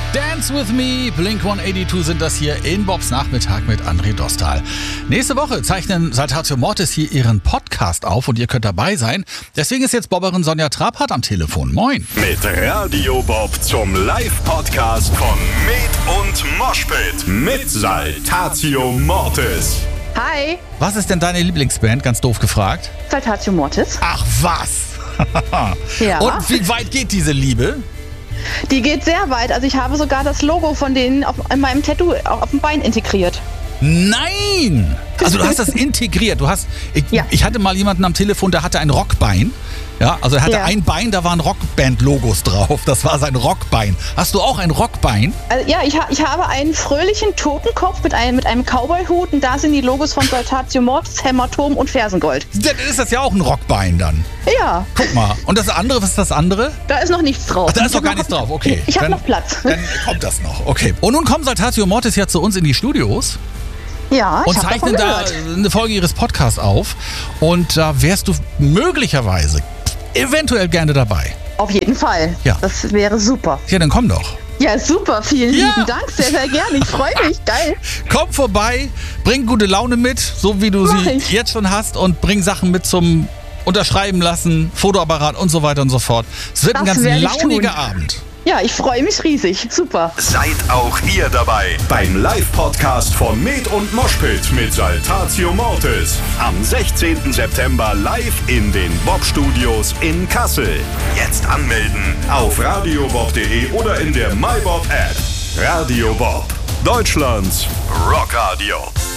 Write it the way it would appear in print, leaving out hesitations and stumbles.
Dance with me, Blink-182 sind das hier in Bobs Nachmittag mit André Dostal. Nächste Woche zeichnen Saltatio Mortis hier ihren Podcast auf und ihr könnt dabei sein. Deswegen ist jetzt Bobberin Sonja Trabhardt am Telefon. Moin. Mit Radio Bob zum Live-Podcast von Med und Moshpit mit Saltatio Mortis. Hi. Was ist denn deine Lieblingsband? Ganz doof gefragt. Saltatio Mortis. Ach was. Ja. Und wie weit geht diese Liebe? Die geht sehr weit. Also ich habe sogar das Logo von denen in meinem Tattoo auf dem Bein integriert. Nein! Also du hast das integriert. Ich hatte mal jemanden am Telefon, der hatte ein Rockbein. Ja, also er hatte ein Bein, da waren Rockband-Logos drauf. Das war sein Rockbein. Hast du auch ein Rockbein? Also, ja, ich habe einen fröhlichen Totenkopf mit einem Cowboy-Hut und da sind die Logos von Saltatio Mortis, Hämatom und Fersengold. Dann ist das ja auch ein Rockbein dann. Ja. Guck mal. Und das andere, was ist das andere? Da ist noch nichts drauf. Ach, da ist noch gar nichts drauf, okay. Ich habe noch Platz. Dann kommt das noch, okay. Und nun kommt Saltatio Mortis ja zu uns in die Studios. Ja, und zeichnen da eine Folge ihres Podcasts auf. Und da wärst du möglicherweise eventuell gerne dabei. Auf jeden Fall. Ja. Das wäre super. Ja, dann komm doch. Ja, super. Vielen lieben Dank. Sehr, sehr gerne. Ich freue mich. Geil. Komm vorbei, bring gute Laune mit, so wie du sie jetzt schon hast. Und bring Sachen mit zum Unterschreiben lassen, Fotoapparat und so weiter und so fort. Es wird ein ganz launiger Abend. Ja, ich freue mich riesig. Super. Seid auch ihr dabei beim Live-Podcast von Med und Moshpit mit Saltatio Mortis. Am 16. September live in den Bob-Studios in Kassel. Jetzt anmelden auf radiobob.de oder in der MyBob-App. Radio Bob, Deutschlands Rockradio.